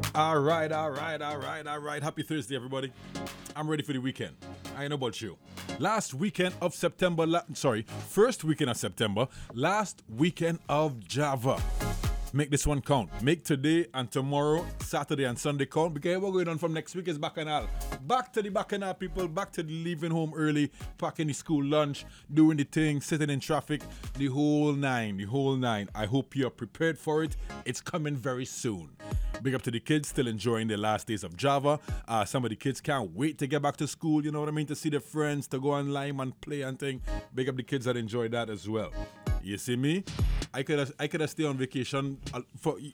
All right. Happy Thursday, everybody. I'm ready for the weekend. I know about you. Last weekend of September, first weekend of September, last weekend of Java. Make this one count. Make today and tomorrow, Saturday and Sunday count, because we're going on from next week is Bacchanal. Back to the Bacchanal, people. Back to the leaving home early, packing the school lunch, doing the thing, sitting in traffic, the whole nine. I hope you're prepared for it. It's coming very soon. Big up to the kids still enjoying their last days of Java. Some of the kids can't wait to get back to school, you know what I mean? To see their friends, to go online and play and thing. Big up the kids that enjoy that as well. You see me? I could have stayed on vacation for